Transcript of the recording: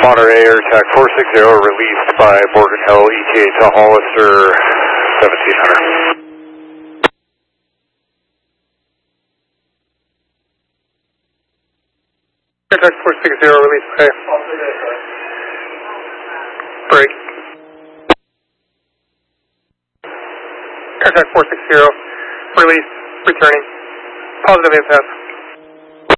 Monterey, AirTac 460, released by Morgan Hill, ETA to Hollister, 1700. AirTac 460, released by... Break. AirTac 460, released, returning. Positive AFS.